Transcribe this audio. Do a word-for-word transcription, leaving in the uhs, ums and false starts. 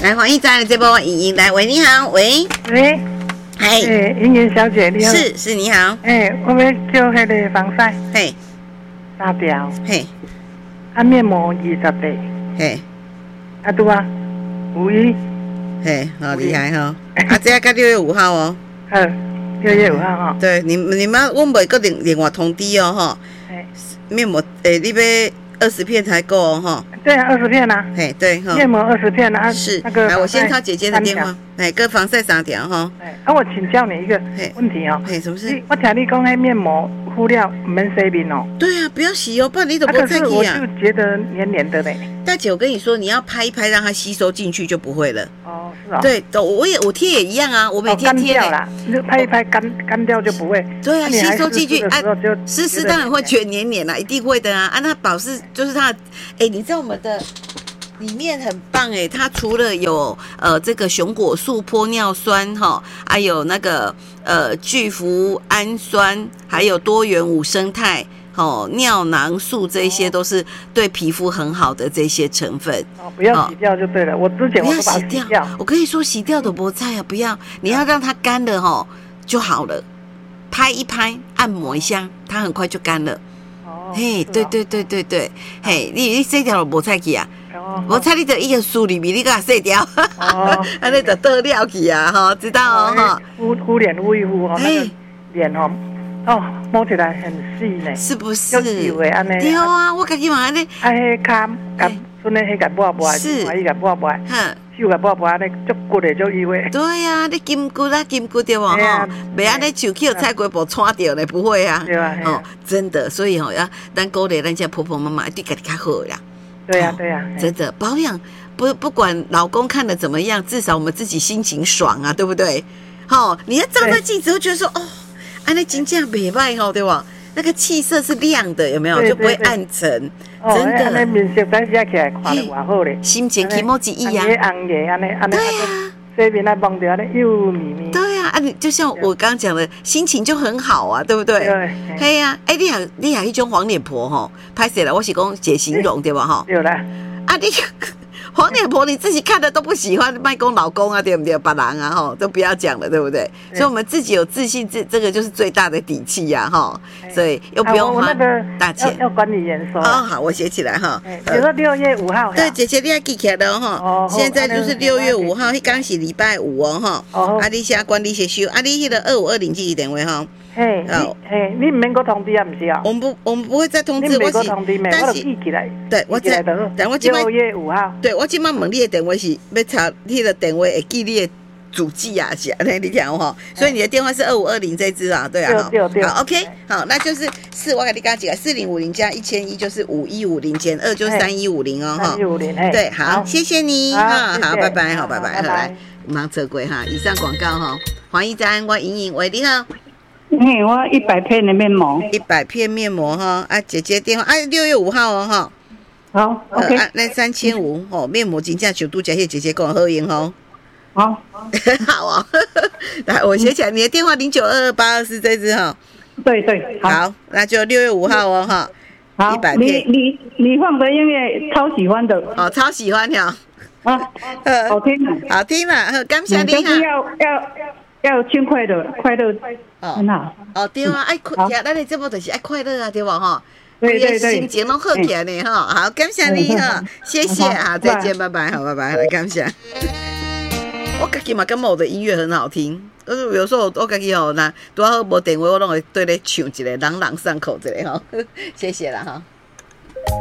来，黄奕在的这波莹莹来，喂，你好，喂， 喂， 嗨， 诶，莹莹小姐你好， 是是，你好， 诶，我们叫迄个防晒嘿， 三条， 嘿， 啊面膜二十个， 嘿， 啊拄啊，五一， 嘿，好厉害哈！啊，这个六月五号哦， 好，六月五号哈， 对，你你们我每个另另外通知哦哈， 诶， 面膜诶，你要二十片才够哦哈， 对啊，二十片啊， 嘿，对哈， 面膜二十片啊， 是， 那个， 来，我先抄姐姐的电话，哎，跟防晒三条哈， 哎，啊，我请教你一个问题哦， 嘿，什么事？ 我听你讲迄面膜敷料唔免洗面哦， 对啊，不要洗哦，不然你怎么可是我再洗啊？ 就觉得黏黏的嘞。 大姐，我跟你说，你要拍一拍，让它吸收进去就不会了。 哦，是哦。 对，我也我贴也一样啊，我每天贴掉啦，你就拍一拍干干掉就不会。 对啊，吸收进去， 哎， 湿湿当然会觉得黏黏啦，一定会的啊。啊，那保湿就是它，哎，你知道我们的里面很棒哎，它除了有呃这个熊果素、玻尿酸哈，还有那个呃聚氟氨酸，还有多元五生态。哦，尿囊素这些都是对皮肤很好的这些成分。 哦，不要洗掉就对了。我之前我都把它洗掉。掉我跟你说，洗掉的菠菜啊，不要，你要让它干了哈就好了。拍一拍，按摩一下，它很快就干了。哦，嘿，对对对对对，嘿，你你洗掉了菠菜去啊？菠菜你就一个梳里面，你给它洗掉，哦，啊，那就倒料去啊，哈，知道哦哈。 敷敷脸敷一敷哦，那个脸哦。哦，摸起来很细呢， 是不是？ 有味安尼。 对啊，我家己嘛安尼。 啊，迄骹甲剩咧迄个抹抹， 是， 伊个抹抹，哼，手个抹抹安尼，足骨的足有味。 对呀，你筋骨啦，筋骨对哇吼，袂安尼手去菜龟布穿掉呢，不会啊。 对啊， 哦，真的，所以吼要咱鼓励咱家婆婆妈妈一定家己较好啦。 对呀，对呀， 真的保养不不管老公看的怎么样，至少我们自己心情爽啊，对不对？好，你要照在镜子，会觉得说哦。啊，那金价袂歹吼，对吧？那个气色是亮的，有没有？ 对对对就不会暗沉， 哦、 真的。 那面色咱写起来看得偌好咧， 心情起毛几亿啊！ 红个安尼安尼， 对呀， 这边来望着安尼又咪咪。 对呀，啊，你就像我刚刚讲的，心情就很好啊，对不对？ 对。 嘿呀，哎，你也你也一种黄脸婆吼，拍谁了？我是讲解形容对吧？哈。 对啦。 啊，你。黄脸婆你自己看的都不喜欢，卖公老公啊，对不对？把郎啊，哈，都不要讲了，对不对？所以我们自己有自信，这这个就是最大的底气呀，哈。所以又不用花大钱。 要管理严肃。 哦，好，我写起来哈。 比如说六月五号。 对，姐姐你要记起来了哈。现在就是六月五号，刚是礼拜五哦，哈。哦。啊，你写管理写收，啊，你那个二五二零记忆电话哈。 嘿，嘿，你唔免个通知啊，唔是啊？ 我们不，我们不会再通知。 我是，但是记起来。 对，我在。但我六月五号。 对，我今晚问你的电话是要查你的电话会记你的主机啊，是安尼你听哈。所以你的电话是二五二零这支啊，对啊。 对对。 好 ，OK， 好，那就是四，我跟你刚刚讲，四零五零加一千一就是五一五零减二就是三一五零哦，哈。 三一五零， 对，好，谢谢你哈，好，拜拜，好，拜拜，好来，马上撤归哈，以上广告哈，黄奕在我莹莹喂，你好。 嗯，我一百片的面膜， 一百片面膜哈，啊，姐姐电话啊，六月五号哦哈， 好 ，OK， 啊，那三千五哦，面膜金价九度假，谢姐姐跟我合影哦， 好， 好啊，来，我写起来，你的电话零九二二八二四这支哈， 对对， 好，那就六月五号哦哈， 好，一百片，你你你放的音乐超喜欢的， 哦，超喜欢的啊， 好听啊， 好听了，感谢你哈， 要要。要轻快的，快乐很好。 哦，对啊，爱快，咱的节目就是爱快乐啊，对吧？哈， 对对对， 心情拢好起来呢，哈。好，感谢你哈，谢谢，好，再见，拜拜，好，拜拜，来感谢。我自己嘛感觉我的音乐很好听，但是有时候我自己吼，那拄好无电话，我拢会对咧唱一个朗朗上口一个吼，谢谢啦哈。